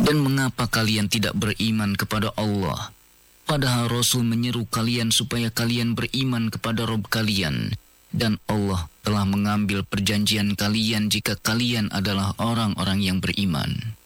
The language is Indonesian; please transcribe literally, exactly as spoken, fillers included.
Dan mengapa kalian tidak beriman kepada Allah? Padahal Rasul menyeru kalian supaya kalian beriman kepada Rabb kalian. Dan Allah telah mengambil perjanjian kalian jika kalian adalah orang-orang yang beriman.